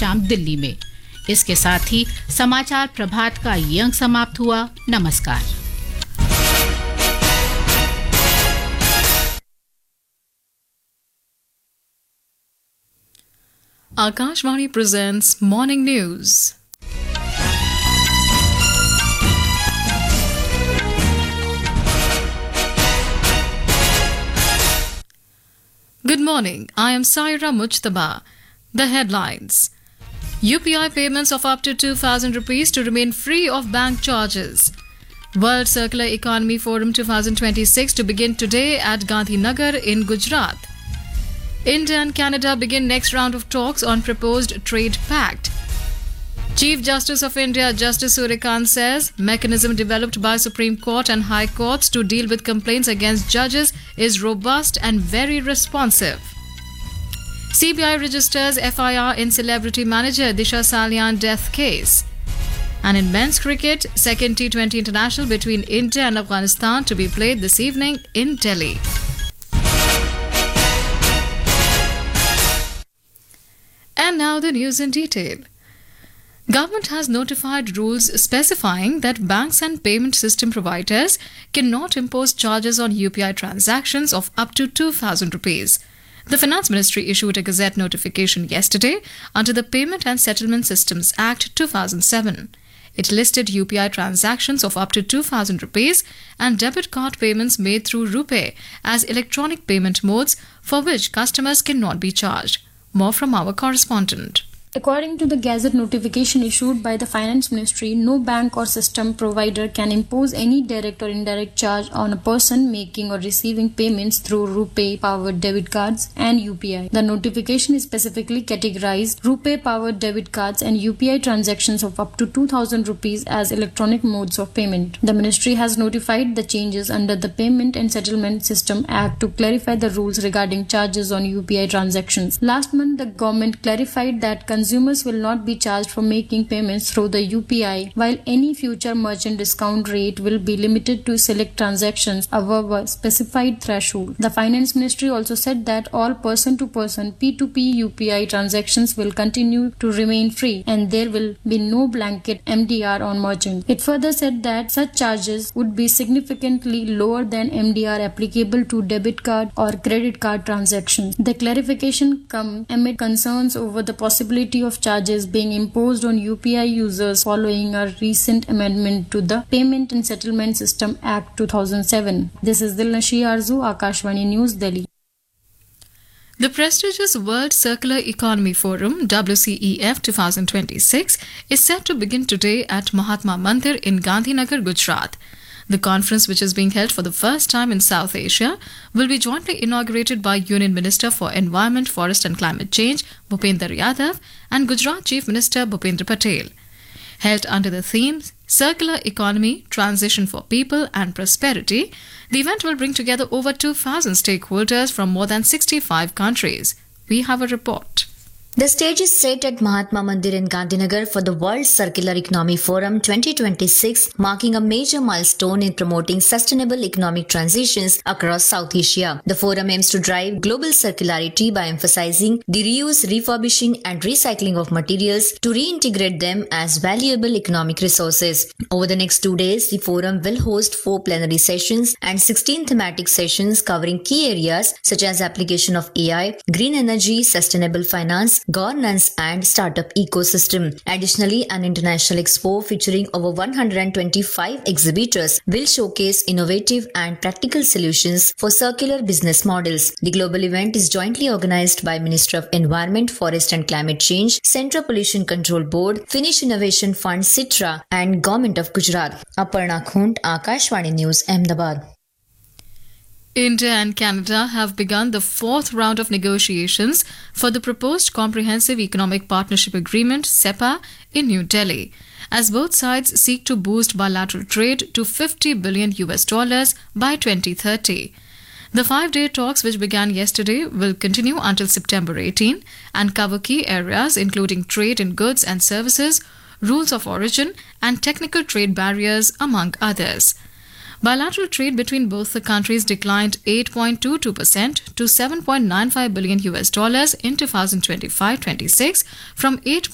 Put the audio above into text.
शाम दिल्ली में। इसके साथ ही समाचार प्रभात का ये अंक समाप्त हुआ। नमस्कार। Akashvani presents Morning News. Good morning, I am Saira Mujtaba. The headlines. UPI payments of up to 2,000 rupees to remain free of bank charges. World Circular Economy Forum 2026 to begin today at Gandhinagar in Gujarat. India and Canada begin next round of talks on proposed trade pact. Chief Justice of India Justice Surya says mechanism developed by Supreme Court and High Courts to deal with complaints against judges is robust and very responsive. CBI registers FIR in celebrity manager Disha Salyan death case. And in men's cricket, second T20 international between India and Afghanistan to be played this evening in Delhi. And now the news in detail. Government has notified rules specifying that banks and payment system providers cannot impose charges on UPI transactions of up to 2,000 rupees. The Finance Ministry issued a Gazette notification yesterday under the Payment and Settlement Systems Act 2007. It listed UPI transactions of up to 2,000 rupees and debit card payments made through RuPay as electronic payment modes for which customers cannot be charged. More from our correspondent. According to the Gazette notification issued by the Finance Ministry, no bank or system provider can impose any direct or indirect charge on a person making or receiving payments through RuPay-powered debit cards and UPI. The notification specifically categorized RuPay-powered debit cards and UPI transactions of up to 2,000 rupees as electronic modes of payment. The Ministry has notified the changes under the Payment and Settlement System Act to clarify the rules regarding charges on UPI transactions. Last month, the government clarified that consumers will not be charged for making payments through the UPI, while any future merchant discount rate will be limited to select transactions above a specified threshold. The Finance Ministry also said that all person-to-person P2P UPI transactions will continue to remain free and there will be no blanket MDR on merchants. It further said that such charges would be significantly lower than MDR applicable to debit card or credit card transactions. The clarification comes amid concerns over the possibility of charges being imposed on UPI users following a recent amendment to the Payment and Settlement System Act 2007. This is Dilnashi Arzu, Akashvani News, Delhi. The prestigious World Circular Economy Forum WCEF 2026 is set to begin today at Mahatma Mandir in Gandhinagar, Gujarat. The conference, which is being held for the first time in South Asia, will be jointly inaugurated by Union Minister for Environment, Forest and Climate Change, Bhupender Yadav, and Gujarat Chief Minister Bhupendra Patel. Held under the theme Circular Economy, Transition for People and Prosperity, the event will bring together over 2,000 stakeholders from more than 65 countries. We have a report. The stage is set at Mahatma Mandir in Gandhinagar for the World Circular Economy Forum 2026, marking a major milestone in promoting sustainable economic transitions across South Asia. The forum aims to drive global circularity by emphasizing the reuse, refurbishing and recycling of materials to reintegrate them as valuable economic resources. Over the next 2 days, the forum will host 4 plenary sessions and 16 thematic sessions covering key areas such as application of AI, green energy, sustainable finance, governance and startup ecosystem. Additionally, an international expo featuring over 125 exhibitors will showcase innovative and practical solutions for circular business models. The global event is jointly organized by Ministry of Environment, Forest and Climate Change, Central Pollution Control Board, Finnish Innovation Fund Citra and Government of Gujarat. Aparna Khund, Akashvani News, Ahmedabad. India and Canada have begun the 4th round of negotiations for the proposed Comprehensive Economic Partnership Agreement (CEPA) in New Delhi, as both sides seek to boost bilateral trade to $50 billion by 2030. The 5-day talks, which began yesterday, will continue until September 18 and cover key areas including trade in goods and services, rules of origin, and technical trade barriers, among others. Bilateral trade between both the countries declined 8.22% to $7.95 billion in 2025-26 from $8.